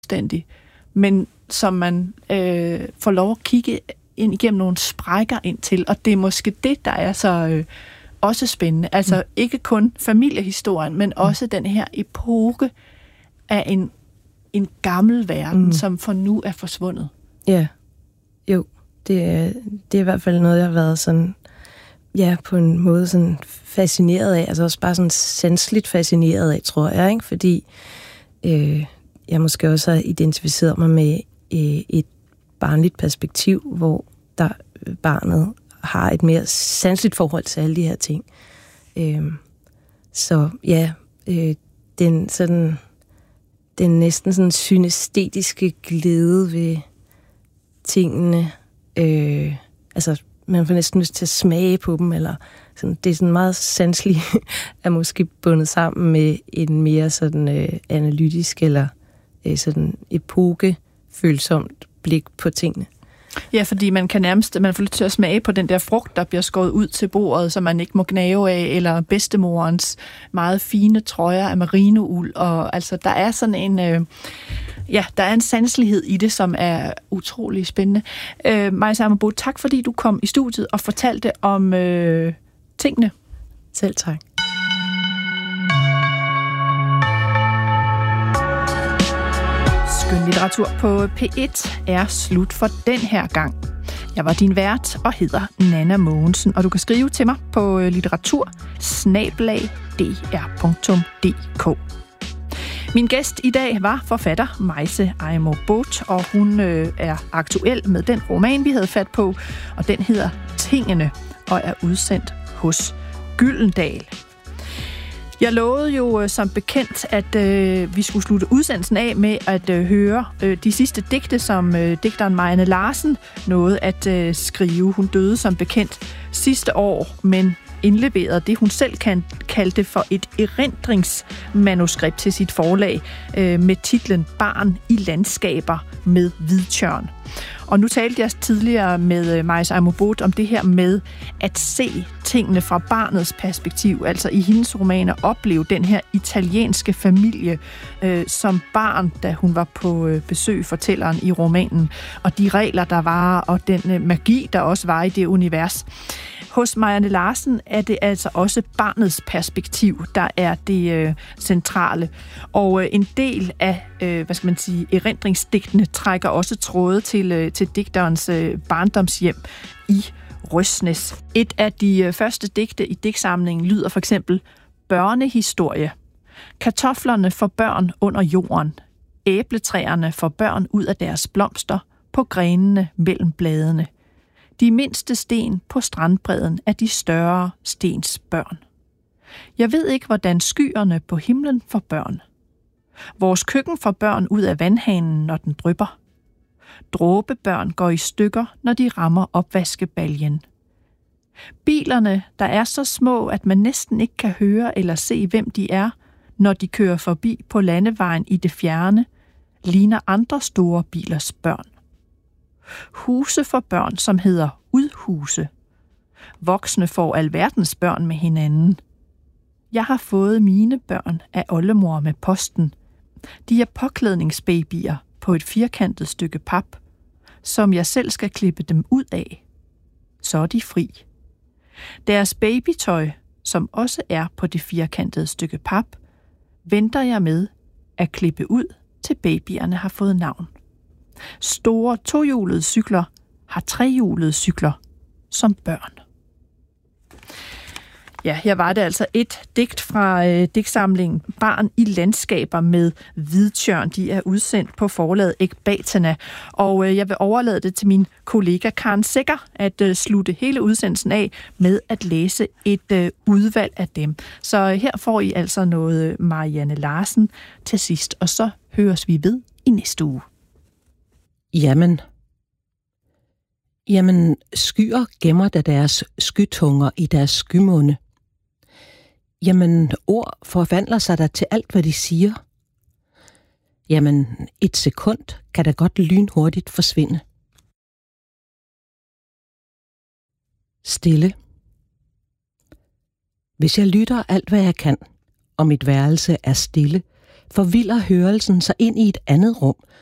fuldstændig, men som man får lov at kigge ind igennem nogle sprækker ind til, og det er måske det, der er så også spændende. Altså ikke kun familiehistorien, men også den her epoke af en gammel verden, som for nu er forsvundet. Ja, jo. Det er i hvert fald noget, jeg har været sådan, ja, på en måde sådan fascineret af, altså også bare sådan sanseligt fascineret af, tror jeg, ikke? Fordi jeg måske også har identificeret mig med et barnligt perspektiv, hvor barnet har et mere sanseligt forhold til alle de her ting. Så ja, den næsten sådan synestetiske glæde ved tingene, altså man får næsten lyst til at smage på dem, eller sådan, det er sådan meget sanseligt, er måske bundet sammen med en mere sådan analytisk eller sådan epokefølsomt blik på tingene. Ja, fordi man får lyst til at smage på den der frugt, der bliver skåret ud til bordet, som man ikke må gnave af, eller bedstemorens meget fine trøjer af merinould, og altså der er sådan en, der er en sanselighed i det, som er utrolig spændende. Maja Aramo, tak fordi du kom i studiet og fortalte om tingene. Selv tak. Skønlitteratur på P1 er slut for den her gang. Jeg var din vært og hedder Nanna Mogensen, og du kan skrive til mig på litteratur@dr.dk. Min gæst i dag var forfatter Maja Aramo, og hun er aktuel med den roman, vi havde fat på, og den hedder Tingene og er udsendt hos Gyldendal. Jeg lovede jo som bekendt, at vi skulle slutte udsendelsen af med at høre de sidste digte, som digteren Marianne Larsen nåede at skrive. Hun døde som bekendt sidste år, men indleverede det, hun selv kaldte for et erindringsmanuskript til sit forlag med titlen Barn i landskaber med hvidtjørn. Og nu talte jeg tidligere med Maja Aramo om det her med at se tingene fra barnets perspektiv, altså i hendes romaner opleve den her italienske familie som barn, da hun var på besøg, fortælleren i romanen, og de regler, der var, og den magi, der også var i det univers. Hos Marianne Larsen er det altså også barnets perspektiv, der er det centrale. Og en del af, erindringsdigtene trækker også tråde til digterens barndomshjem i Røsnes. Et af de første digte i digtsamlingen lyder for eksempel børnehistorie. Kartoflerne for børn under jorden. Æbletræerne for børn ud af deres blomster på grenene mellem bladene. De mindste sten på strandbredden er de større stens børn. Jeg ved ikke, hvordan skyerne på himlen får børn. Vores køkken får børn ud af vandhanen, når den drypper. Dråbebørn går i stykker, når de rammer opvaskebaljen. Bilerne, der er så små, at man næsten ikke kan høre eller se, hvem de er, når de kører forbi på landevejen i det fjerne, ligner andre store bilers børn. Huse for børn, som hedder udhuse. Voksne får alverdens børn med hinanden. Jeg har fået mine børn af oldemor med posten. De er påklædningsbabyer på et firkantet stykke pap, som jeg selv skal klippe dem ud af. Så er de fri. Deres babytøj, som også er på det firkantede stykke pap, venter jeg med at klippe ud, til babyerne har fået navn. Store tohjulede cykler har trehjulede cykler som børn. Ja, her var det altså et digt fra digtsamlingen Barn i landskaber med hvidtjørn. De er udsendt på forlaget Ekbatana, og jeg vil overlade det til min kollega Karen Secher at slutte hele udsendelsen af med at læse et udvalg af dem. Så her får I altså noget Marianne Larsen til sidst, og så høres vi ved i næste uge. Jamen, skyer gemmer da deres skytunger i deres skymunde. Jamen, ord forvandler sig da til alt, hvad de siger. Jamen, et sekund kan da godt lynhurtigt forsvinde. Stille. Hvis jeg lytter alt, hvad jeg kan, og mit værelse er stille, forvilder hørelsen sig ind i et andet rum,